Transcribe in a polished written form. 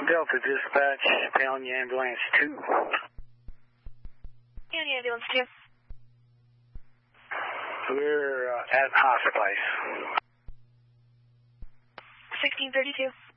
Delta Dispatch, County Ambulance 2. County Ambulance 2. We're at hospice. 1632.